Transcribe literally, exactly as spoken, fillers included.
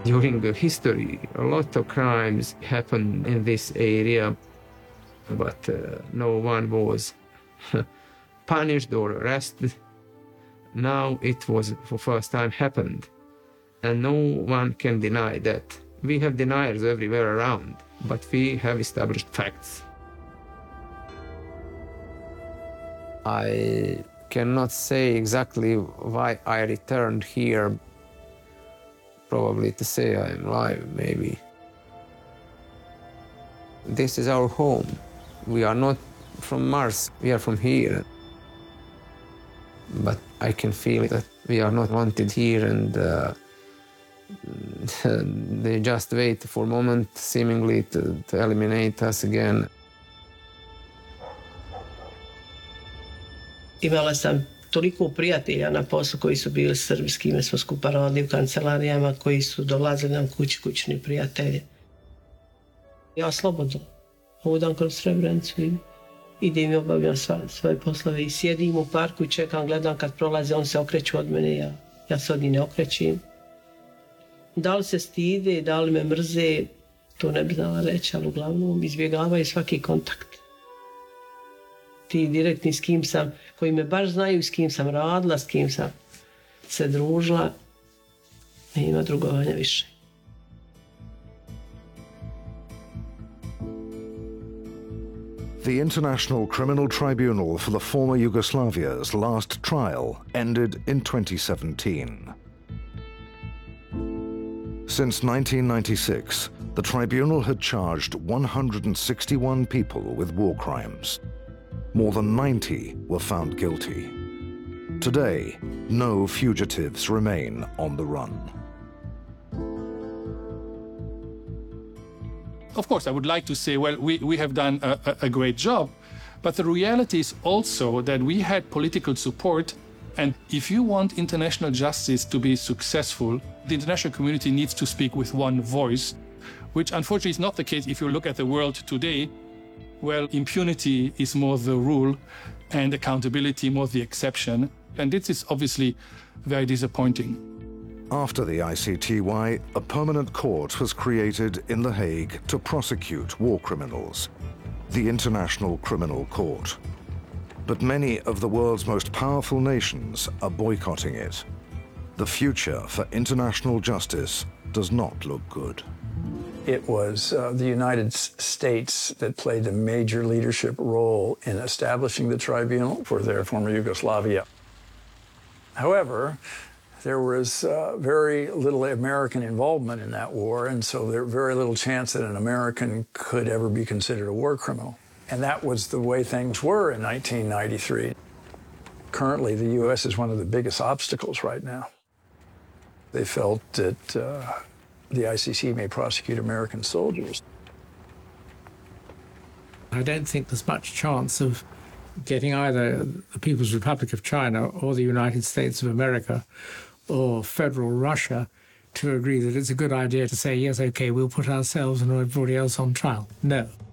During the history, a lot of crimes happened in this area, but uh, no one was punished or arrested. Now it was for first time happened, and no one can deny that. We have deniers everywhere around, but we have established facts. I cannot say exactly why I returned here. Probably to say I'm alive, maybe. This is our home. We are not from Mars, we are from here. But I can feel that we are not wanted here, and uh, they just wait for a moment, seemingly to, to eliminate us again. Imala sam toliko prijatelja na poslu koji su bili Srbi, s kime smo skupa radili u kancelarijama, koji su dolazili nam kući, kućni prijatelji. Ja slobodno hodam kroz Srebrenicu i idem i obavljam sva, svoje poslove i sjedim u parku i čekam, gledam kad prolaze, on se okreću od mene, ja, ja se od njih ne okrećim. Da li se stide, da li me mrze, to ne bi znala reći, ali uglavnom izbjegavaju svaki kontakt. Ti direktni s kim sam, koji me baš znaju, s kim sam radila, s kim sam se družila, nema drugovanja više. The International Criminal Tribunal for the former Yugoslavia's last trial ended in twenty seventeen. Since nineteen ninety-six, the tribunal had charged one hundred sixty-one people with war crimes. More than ninety were found guilty. Today, no fugitives remain on the run. Of course, I would like to say, well, we, we have done a, a great job, but the reality is also that we had political support, and if you want international justice to be successful, the international community needs to speak with one voice, which unfortunately is not the case if you look at the world today. Well, impunity is more the rule and accountability more the exception, and this is obviously very disappointing. After the I C T Y, a permanent court was created in The Hague to prosecute war criminals, the International Criminal Court. But many of the world's most powerful nations are boycotting it. The future for international justice does not look good. It was uh, the United States that played a major leadership role in establishing the tribunal for their former Yugoslavia. However, there was uh, very little American involvement in that war, and so there was very little chance that an American could ever be considered a war criminal. And that was the way things were in nineteen ninety-three. Currently, the U S is one of the biggest obstacles right now. They felt that uh, the I C C may prosecute American soldiers. I don't think there's much chance of getting either the People's Republic of China or the United States of America or federal Russia to agree that it's a good idea to say, yes, okay, we'll put ourselves and everybody else on trial. No.